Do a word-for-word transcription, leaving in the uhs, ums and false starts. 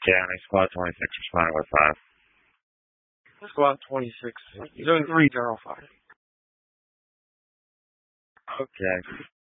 Yeah, and squad twenty-six responded with five. Squad twenty-six. Zone three, General five. Okay.